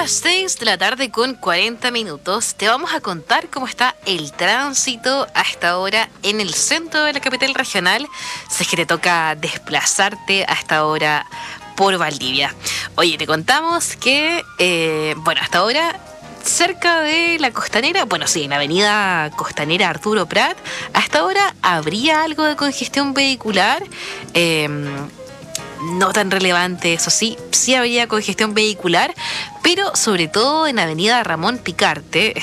las 6 de la tarde con 40 minutos te vamos a contar cómo está el tránsito a esta hora en el centro de la capital regional, si es que te toca desplazarte a esta hora por Valdivia. Oye, te contamos que, hasta ahora cerca de la Costanera, en la avenida Costanera Arturo Prat, hasta ahora habría algo de congestión vehicular, no tan relevante, eso sí habría congestión vehicular, pero sobre todo en avenida Ramón Picarte.